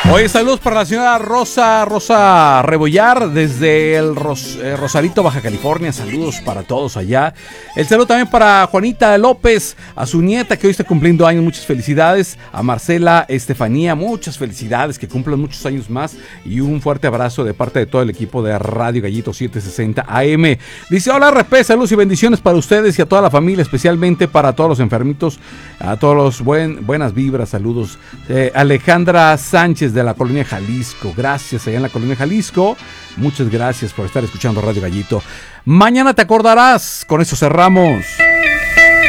Oye, saludos para la señora Rosa Rebollar desde el Rosarito, Baja California. Saludos para todos allá. El saludo también para Juanita López, a su nieta que hoy está cumpliendo años. Muchas felicidades. A Marcela Estefanía, muchas felicidades, que cumplan muchos años más. Y un fuerte abrazo de parte de todo el equipo de Radio Gallito 760 AM. Dice, hola RP, saludos y bendiciones para ustedes y a toda la familia, especialmente para todos los enfermitos, a todos los buenas vibras, saludos. Alejandra Sánchez de la Colonia Jalisco, gracias allá en la Colonia Jalisco, muchas gracias por estar escuchando Radio Gallito. Mañana te acordarás, con eso cerramos.